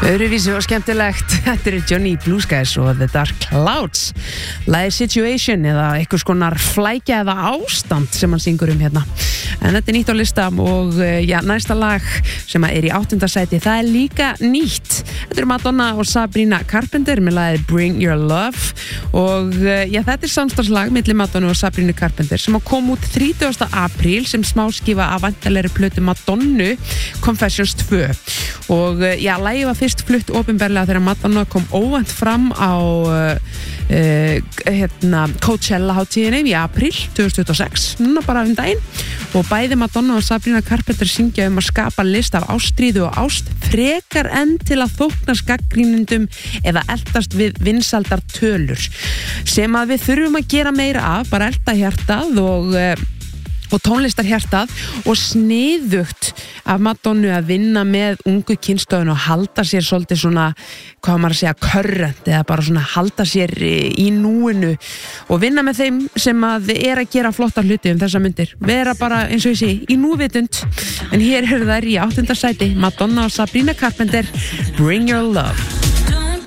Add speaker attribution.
Speaker 1: Öðruvísi og skemmtilegt. Þetta Johnny Blue Skies og The Dark Clouds. Lagið Situation eða einhvers konar flækja eða ástand sem hann syngur hérna. En þetta nýtt á lista og næsta lag sem í 8. sæti, það líka nýtt. Þetta Madonna og Sabrina Carpenter með lagið Bring Your Love og þetta samstarfslag milli Madonna og Sabrina Carpenter sem kom út 30. apríl sem smáskifa af væntanlegri plötu Madonnu Confessions 2 og lagið var fyrst flutt opinberlega þegar Madonna kom óvænt fram á Coachella hátíðinni í apríl 2026, núna bara daginn og bæði Madonna og Sabrina Carpenter syngja að skapa list af ástríðu og ást frekar enn til að þóknast gagnrýnendum eða eldast við vinsældar tölur sem að við þurfum að gera meira af, bara elda hjartað og tónlistarhjartað og sniðugt af Madonnu að vinna með ungu kynslóðinu og halda sér svolítið svona, hvað maður að segja, current eða bara svona halda sér í núinu og vinna með þeim sem að að gera flotta hluti þessa mundir. Vera bara, eins og ég sé, í núvitund. En hér þær í 8. sæti, Madonna og Sabrina Carpenter, Bring Your Love.